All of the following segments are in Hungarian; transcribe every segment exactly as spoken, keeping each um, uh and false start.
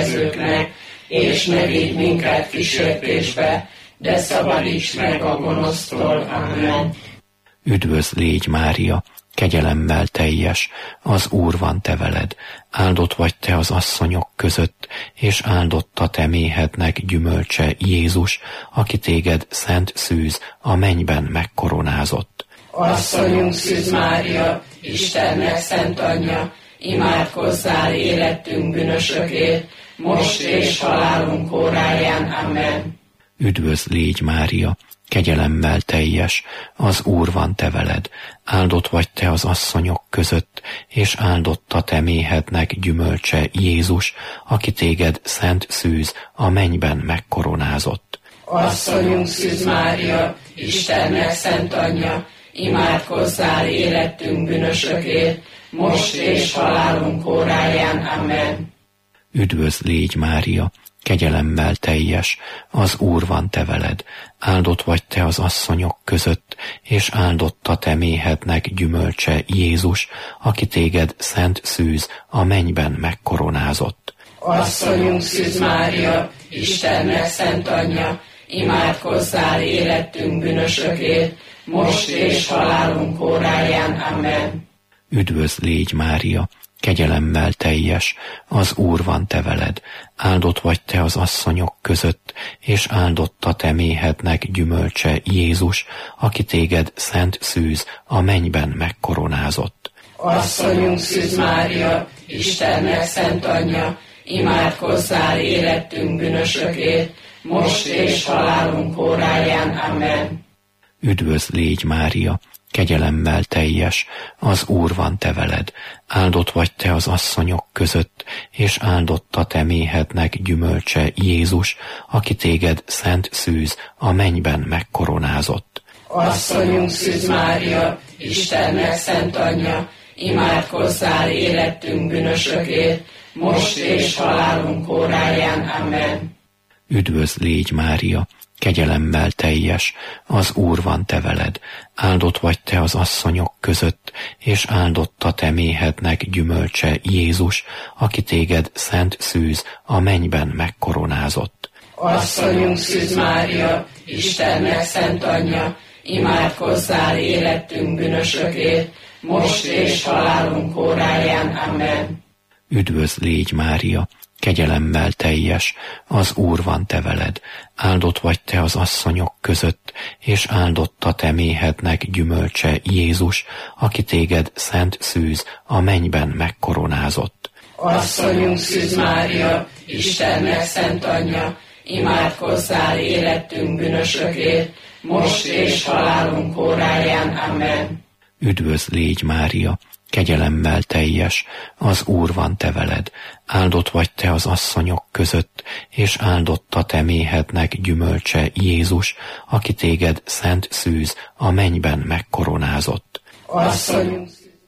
vétkezőknek, és ne vigy minket kísértésbe, de szabadíts meg a gonosztól. Amen. Üdvözl légy, Mária, kegyelemmel teljes, az Úr van te veled, áldott vagy te az asszonyok között, és áldott a te méhednek gyümölcse, Jézus, aki téged szent szűz, a mennyben megkoronázott. Asszonyunk Szűz Mária, Istennek szent anyja, imádkozzál életünk bűnösökért, most és halálunk óráján. Amen. Üdvözl légy, Mária, kegyelemmel teljes, az Úr van te veled, áldott vagy te az asszonyok között, és áldott a te méhednek gyümölcse, Jézus, aki téged szent szűz, a mennyben megkoronázott. Asszonyunk Szűz Mária, Istennek szent anyja, imádkozzál életünk bűnösökért, most és halálunk óráján. Amen. Üdvözl légy, Mária, kegyelemmel teljes, az Úr van te veled, áldott vagy te az asszonyok között, és áldott a te méhednek gyümölcse, Jézus, aki téged szent szűz, a mennyben megkoronázott. Asszonyunk Szűz Mária, Istennek szent anyja, imádkozzál életünk bűnösökért, most és halálunk óráján. Amen. Üdvözl légy, Mária, kegyelemmel teljes, az Úr van te veled, áldott vagy te az asszonyok között, és áldott a te méhednek gyümölcse, Jézus, aki téged szent szűz, a mennyben megkoronázott. Asszonyunk Szűz Mária, Istennek szent anyja, imádkozzál életünk bűnösökért, most és halálunk óráján. Amen. Üdvözl légy, Mária, kegyelemmel teljes, az Úr van te veled, áldott vagy te az asszonyok között, és áldott a te méhednek gyümölcse, Jézus, aki téged szent szűz, a mennyben megkoronázott. Asszonyunk Szűz Mária, Istennek szent anyja, imádkozzál életünk bűnösökért, most és halálunk óráján. Amen. Üdvözl légy, Mária, kegyelemmel teljes, az Úr van te veled, áldott vagy te az asszonyok között, és áldott a te méhednek gyümölcse, Jézus, aki téged szent szűz, a mennyben megkoronázott. Asszonyunk Szűz Mária, Istennek szent anyja, imádkozzál életünk bűnösökért, most és halálunk óráján. Amen. Üdvözl légy, Mária, kegyelemmel teljes, az Úr van te veled, áldott vagy te az asszonyok között, és áldott a te méhednek gyümölcse, Jézus, aki téged szent szűz, a mennyben megkoronázott. Asszonyunk Szűz Mária, Istennek szent anyja, imádkozzál életünk bűnösökért, most és halálunk óráján. Amen. Üdvözl légy, Mária, kegyelemmel teljes, az Úr van te veled, áldott vagy te az asszonyok között, és áldott a te méhednek gyümölcse, Jézus, aki téged szent szűz, a mennyben megkoronázott. Asszonyunk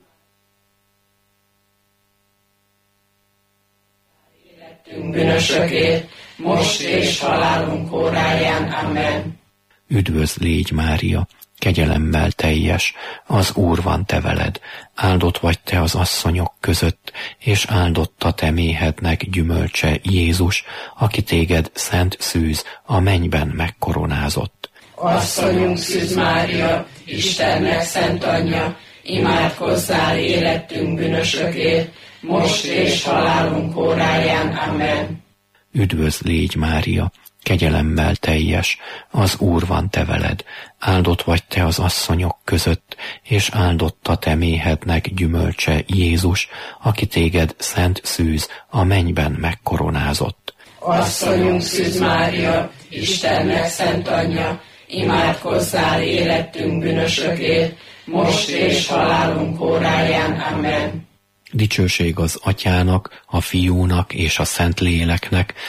életünk bűnösökért, most és halálunk óráján. Amen. Üdvözl légy, Mária, kegyelemmel teljes, az Úr van te veled, áldott vagy te az asszonyok között, és áldott a te méhednek gyümölcse, Jézus, aki téged szent szűz, a mennyben megkoronázott. Asszonyunk Szűz Mária, Istennek szent anyja, imádkozzál életünk bűnösökért, most és halálunk óráján. Amen. Üdvözl légy, Mária, kegyelemmel teljes, az Úr van te veled, áldott vagy te az asszonyok között, és áldott a te méhednek gyümölcse, Jézus, aki téged szent szűz, a mennyben megkoronázott. Asszonyunk Szűz Mária, Istennek szent anyja, imádkozzál életünk bűnösökért, most és halálunk óráján. Amen. Dicsőség az Atyának, a Fiúnak és a Szentléleknek,